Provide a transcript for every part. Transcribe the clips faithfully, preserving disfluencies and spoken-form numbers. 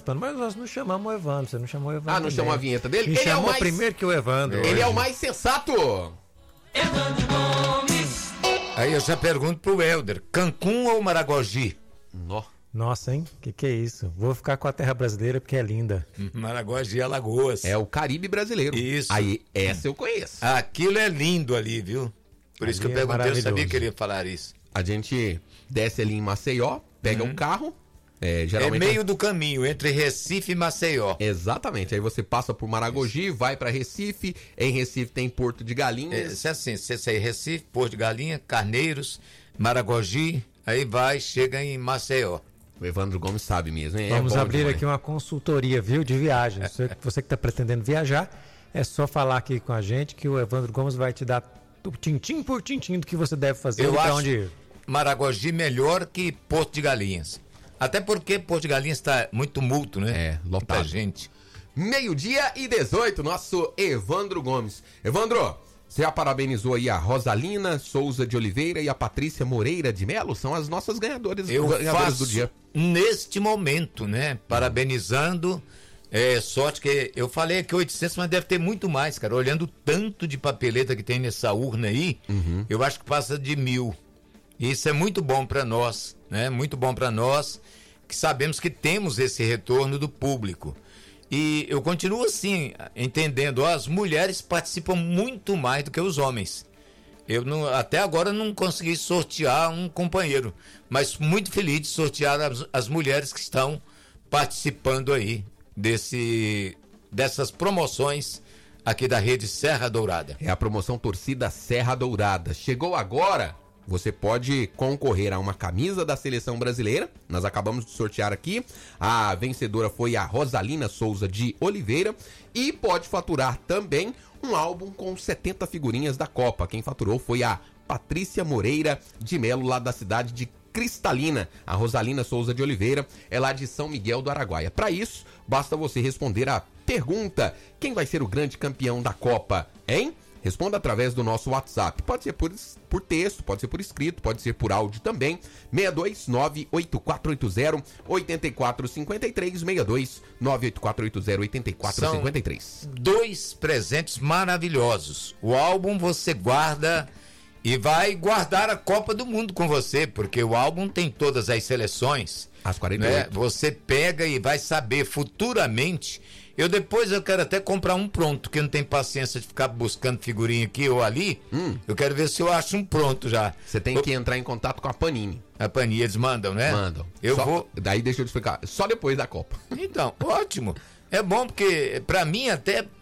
participando, mas nós não chamamos o Evandro, você não chamou o Evandro. Ah, não chamou a vinheta dele? Me Ele chamou é o mais... primeiro que o Evandro. Ele hoje. é o mais sensato. Evandro Gomes. Aí eu já pergunto pro Helder, Cancún ou Maragogi? Nó. Nossa, hein? Que que é isso? Vou ficar com a terra brasileira porque é linda. Maragogi, Alagoas. É o Caribe brasileiro. Isso. Aí, essa eu conheço. Aquilo é lindo ali, viu? Por isso Ali que eu é perguntei, eu sabia maravilhoso. que ele ia falar isso. A gente desce ali em Maceió, pega um carro, é, geralmente... É meio do caminho, entre Recife e Maceió. Exatamente, aí você passa por Maragogi, vai pra Recife, em Recife tem Porto de Galinhas. É, se assim, você sair Recife, Porto de Galinha, Carneiros, Maragogi, aí vai, chega em Maceió. O Evandro Gomes sabe mesmo, hein? Vamos é bom abrir demais. aqui uma consultoria, viu, de viagem. Você, você que está pretendendo viajar, é só falar aqui com a gente que o Evandro Gomes vai te dar o tintim por tintim do que você deve fazer Eu e pra acho onde ir. Maragogi melhor que Porto de Galinhas. Até porque Porto de Galinhas está muito tumulto, né? É, lotado. Muita gente. Meio-dia e dezoito, nosso Evandro Gomes. Evandro, você já parabenizou aí a Rosalina Souza de Oliveira e a Patrícia Moreira de Melo? São as nossas ganhadoras, Eu ganhadoras faço do dia. neste momento, né? Parabenizando. É, sorte que eu falei aqui oitocentos, mas deve ter muito mais, cara. Olhando o tanto de papeleta que tem nessa urna aí, Uhum. eu acho que passa de mil. Isso é muito bom para nós, né? Muito bom para nós, que sabemos que temos esse retorno do público. E eu continuo assim, entendendo, ó, as mulheres participam muito mais do que os homens. Eu não, até agora não consegui sortear um companheiro, mas muito feliz de sortear as, as mulheres que estão participando aí desse, dessas promoções aqui da rede Serra Dourada. É a promoção Torcida Serra Dourada. Chegou agora, você pode concorrer a uma camisa da Seleção Brasileira. Nós acabamos de sortear aqui. A vencedora foi a Rosalina Souza de Oliveira. E pode faturar também um álbum com setenta figurinhas da Copa. Quem faturou foi a Patrícia Moreira de Melo, lá da cidade de Cristalina. A Rosalina Souza de Oliveira é lá de São Miguel do Araguaia. Para isso, basta você responder a pergunta: quem vai ser o grande campeão da Copa, hein? Responda através do nosso WhatsApp. Pode ser por, por texto, pode ser por escrito, pode ser por áudio também. seis dois nove, oito quatro oito zero, oito quatro cinco três. seis dois nove, oito quatro oito zero, oito quatro cinco três. Dois presentes maravilhosos. O álbum você guarda e vai guardar a Copa do Mundo com você, porque o álbum tem todas as seleções. Às quarenta e Né? oito. Você pega e vai saber futuramente. Eu depois eu quero até comprar um pronto, que eu não tenho paciência de ficar buscando figurinha aqui ou ali. Hum. Eu quero ver se eu acho um pronto já. Você tem que entrar em contato com a Panini. A Panini, eles mandam, né? Mandam. Eu Só- vou. Daí deixa eu te explicar. Só depois da Copa. Então, ótimo. É bom porque, pra mim, até é,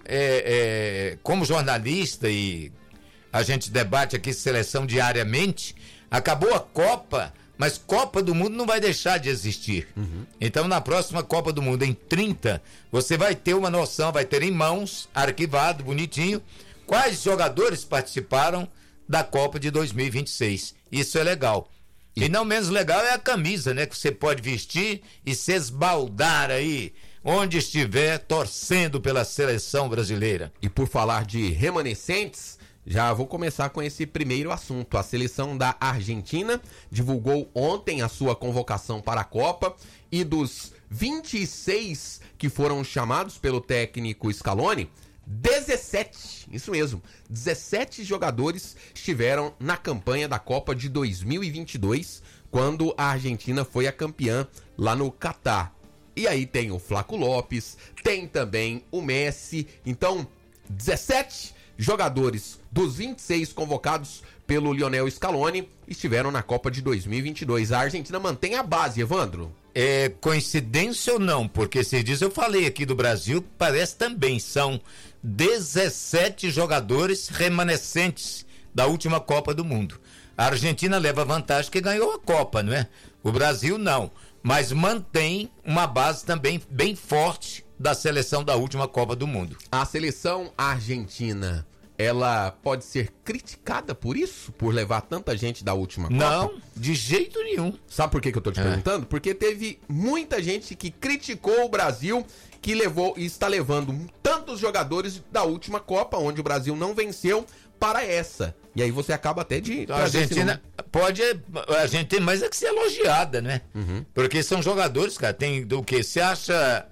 é, como jornalista, e a gente debate aqui seleção diariamente, acabou a Copa, mas Copa do Mundo não vai deixar de existir. Uhum. Então, na próxima Copa do Mundo, em trinta, você vai ter uma noção, vai ter em mãos, arquivado, bonitinho, quais jogadores participaram da Copa de dois mil e vinte e seis. Isso é legal. E não menos legal é a camisa, né? Que você pode vestir e se esbaldar aí, onde estiver, torcendo pela seleção brasileira. E por falar de remanescentes, já vou começar com esse primeiro assunto. A seleção da Argentina divulgou ontem a sua convocação para a Copa, e dos vinte e seis que foram chamados pelo técnico Scaloni, dezessete, isso mesmo, dezessete jogadores estiveram na campanha da Copa de dois mil e vinte e dois, quando a Argentina foi a campeã lá no Catar. E aí tem o Flaco Lopes, tem também o Messi. Então, dezessete jogadores dos vinte e seis convocados pelo Lionel Scaloni estiveram na Copa de dois mil e vinte e dois. A Argentina mantém a base, Evandro. É coincidência ou não? Porque esses dias eu falei aqui do Brasil, parece também, são dezessete jogadores remanescentes da última Copa do Mundo. A Argentina leva vantagem que ganhou a Copa, não é? O Brasil não, mas mantém uma base também bem forte da seleção da última Copa do Mundo. A seleção argentina, ela pode ser criticada por isso? Por levar tanta gente da última Copa? Não, de jeito nenhum. Sabe por que, que eu tô te É. perguntando? Porque teve muita gente que criticou o Brasil, que levou e está levando tantos jogadores da última Copa, onde o Brasil não venceu, para essa. E aí você acaba até de... A trazer esse Argentina nome. pode, a gente tem mais é que ser elogiada, né? Uhum. Porque são jogadores, cara, tem do que? Você acha